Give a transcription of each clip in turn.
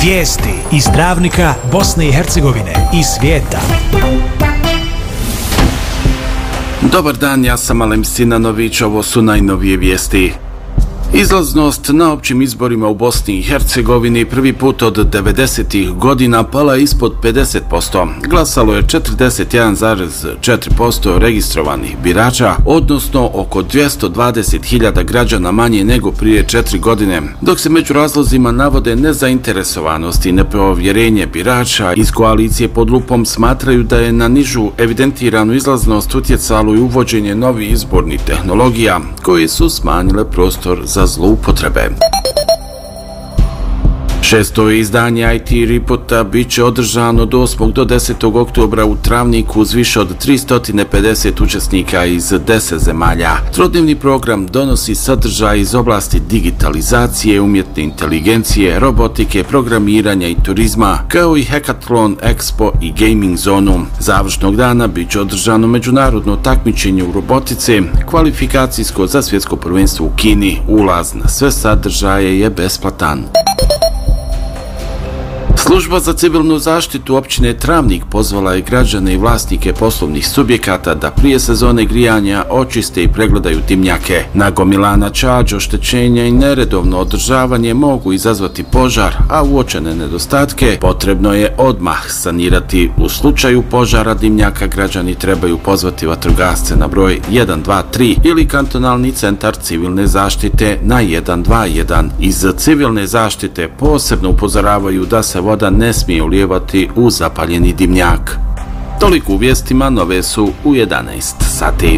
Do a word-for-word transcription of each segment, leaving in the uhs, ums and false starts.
Vijesti iz Travnika, Bosne i Hercegovine i svijeta. Dobar dan, ja sam Alem Sinanović, ovo su najnovije vijesti. Izlaznost na općim izborima u Bosni i Hercegovini prvi put od devedesetih godina pala ispod pedeset posto. Glasalo je četrdeset jedan zarez četiri posto registrovanih birača, odnosno oko dvjesto dvadeset hiljada građana manje nego prije četiri godine, dok se među razlozima navode nezainteresovanost i nepovjerenje birača. Iz koalicije pod lupom smatraju da je na nižu evidentiranu izlaznost utjecalo i uvođenje novih izbornih tehnologija koje su smanjile prostor za zloupotrebe. Šesto izdanje I T Reporta bit će održano od osmog do desetog oktobra u Travniku uz više od tristo pedeset učesnika iz deset zemalja. Trodnevni program donosi sadržaj iz oblasti digitalizacije, umjetne inteligencije, robotike, programiranja i turizma, kao i Hackathon, Expo i Gaming zonu. Završnog dana bit će održano međunarodno takmičenje u robotice, kvalifikacijsko za svjetsko prvenstvo u Kini. Ulaz na sve sadržaje je besplatan. Služba za civilnu zaštitu općine Travnik pozvala je građane i vlasnike poslovnih subjekata da prije sezone grijanja očiste i pregledaju dimnjake. Nagomilana čađ, oštećenja i neredovno održavanje mogu izazvati požar, a uočene nedostatke potrebno je odmah sanirati. U slučaju požara dimnjaka građani trebaju pozvati vatrogasce na broj jedan dva tri ili kantonalni centar civilne zaštite na jedan dva jedan. Iz civilne zaštite posebno upozoravaju da se voda ne smije ulijevati u zapaljeni dimnjak. Toliko u vijestima, nove su u jedanaest sati.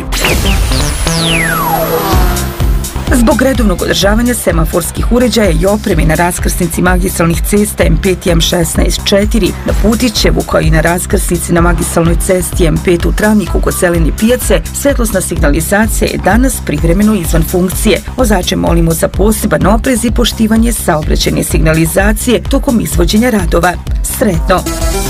Zbog redovnog održavanja semaforskih uređaja i opreme na raskrsnici magistralnih cesta M pet i M šesnaest četiri na Putićevu, kao i na raskrsnici na magistralnoj cesti M pet u Travniku kod Zelene pijace, svetlosna signalizacija je danas privremeno izvan funkcije. Vozače molimo za poseban oprez i poštivanje saobraćajne signalizacije tokom izvođenja radova. Sretno!